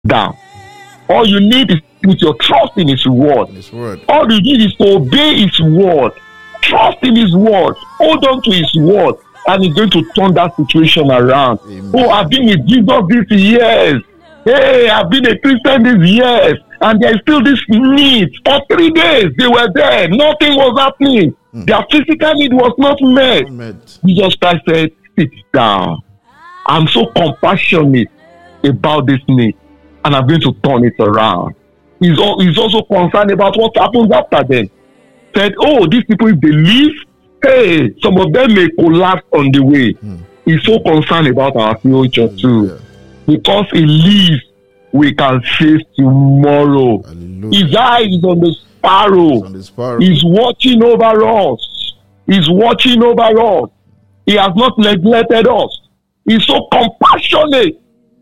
down. All you need is to put your trust in His word. All you need is to obey His word. Trust in His word. Hold on to His word, and He's going to turn that situation around. Amen. Oh, I've been with Jesus these years. Hey, I've been a Christian these years, and there is still this need. For 3 days, they were there. Nothing was happening. Their physical need was not met. Jesus Christ said, sit down. I'm so compassionate about this need, and I'm going to turn it around. He's also concerned about what happens after them. Said, oh, these people, if they leave, hey, some of them may collapse on the way. He's so concerned about our future too. Because He lives, we can face tomorrow. Hallelujah. His eye is on the sparrow. He's watching over us. He's watching over us. He has not neglected us. He's so compassionate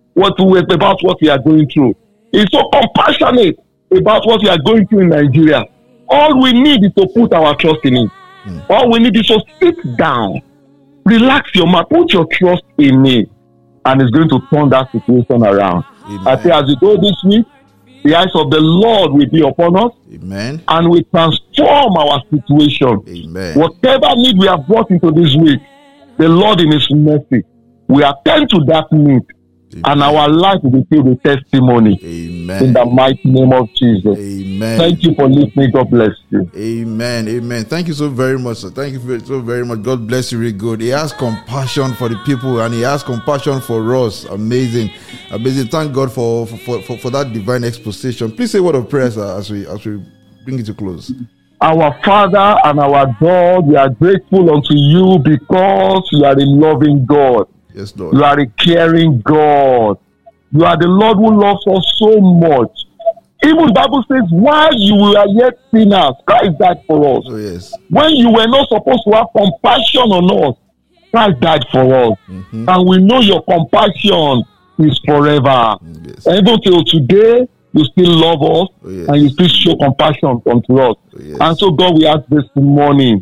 about what we are going through. He's so compassionate about what we are going through in Nigeria. All we need is to put our trust in Him. All we need is to sit down, relax your mind, put your trust in me, and it's going to turn that situation around. Amen. I say, as we go this week, the eyes of the Lord will be upon us. Amen. And we transform our situation. Amen. Whatever need we have brought into this week, the Lord in His mercy will attend to that need. Amen. And our life will be filled with testimony. Amen. In the mighty name of Jesus. Amen. Thank you for listening. God bless you. Amen. Amen. Thank you so very much, sir. Thank you so very much. God bless you really good. He has compassion for the people, and He has compassion for us. Amazing. Amazing. Thank God for that divine exposition. Please say a word of prayer, sir, as we bring it to close. Our Father and our God, we are grateful unto You because You are a loving God. Yes, Lord. You are a caring God. You are the Lord who loves us so much. Even the Bible says, while you were yet sinners, Christ died for us. Oh, yes. When you were not supposed to have compassion on us, Christ died for us. And we know Your compassion is forever. Yes. And even till today, You still love us, and You still show compassion unto us. And so, God, we ask this morning,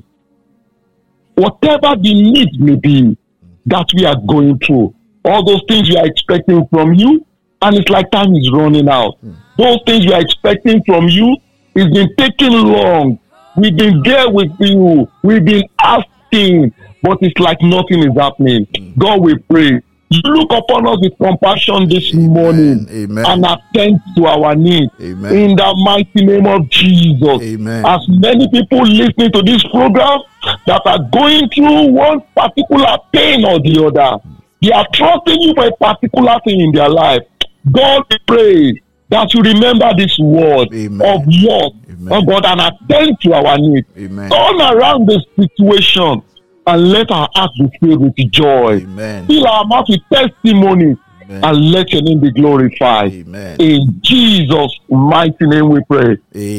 whatever the need may be that we are going through, all those things we are expecting from You, and it's like time is running out. Those things we are expecting from You, it's been taking long. We've been there with You. We've been asking, but it's like nothing is happening. God, we pray, You look upon us with compassion this morning. Amen. And attend to our needs. Amen. In the mighty name of Jesus. Amen. As many people listening to this program that are going through one particular pain or the other, they are trusting You for a particular thing in their life. God, we pray that You remember this word of yours, oh God, and attend to our needs. Amen. Turn around the situation and let our heart be filled with joy. Amen. Fill our mouth with testimony. Amen. And let Your name be glorified. Amen. In Jesus' mighty name we pray.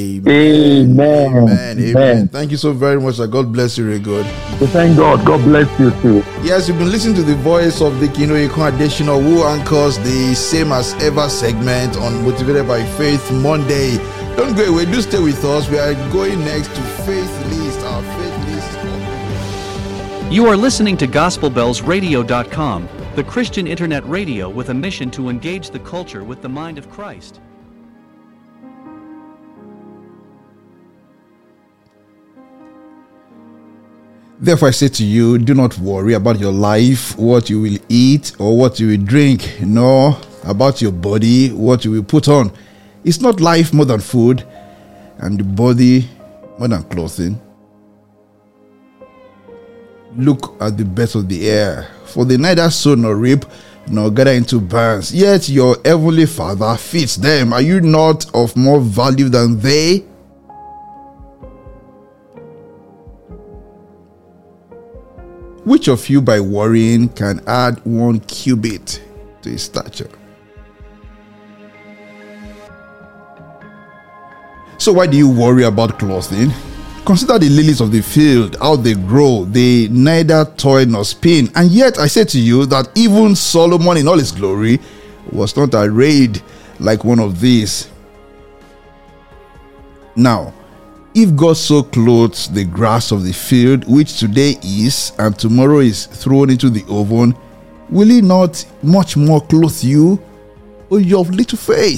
Amen. Amen. Amen. Amen. Thank you so very much, sir. God bless you very good. Thank God. God bless you too. Yes, you've been listening to the voice of the Kino Ikon Additional, who anchors the Same As Ever segment on Motivated by Faith Monday. Don't go away. Do stay with us. We are going next to Faith List, our Faith List. You are listening to GospelBellsRadio.com, the Christian internet radio with a mission to engage the culture with the mind of Christ. Therefore I say to you, do not worry about your life, what you will eat or what you will drink, nor about your body, what you will put on. Is not life more than food, and the body more than clothing? Look at the birds of the air, for they neither sow nor reap, nor gather into barns, yet your heavenly Father feeds them. Are you not of more value than they? Which of you by worrying can add 1 cubit to his stature? So why do you worry about clothing? Consider the lilies of the field, how they grow. They neither toil nor spin. And yet I say to you that even Solomon in all his glory was not arrayed like one of these. Now, if God so clothes the grass of the field, which today is and tomorrow is thrown into the oven, will he not much more clothe you, oh, you of little faith.